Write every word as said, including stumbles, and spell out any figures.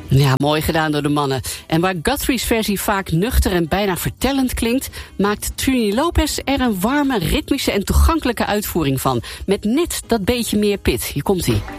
Ja, mooi gedaan door de mannen. En waar Guthrie's versie vaak nuchter en bijna vertellend klinkt, maakt Trini Lopez er een warme, ritmische en toegankelijke uitvoering van. Met net dat beetje meer pit. Hier komt-ie.